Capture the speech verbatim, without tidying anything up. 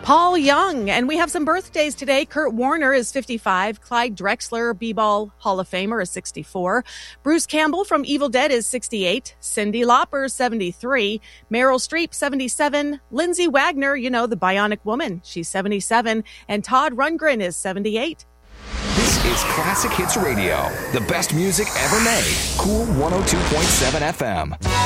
Paul Young. And we have some birthdays today. Kurt Warner is fifty-five. Clyde Drexler, B-Ball Hall of Famer, is sixty-four. Bruce Campbell from Evil Dead is sixty-eight. Cyndi Lauper, seventy-three. Meryl Streep, seventy-seven. Lindsay Wagner, you know, the Bionic Woman, she's seventy-seven. And Todd Rundgren is seventy-eight. This is Classic Hits Radio, the best music ever made. Cool one oh two point seven F M.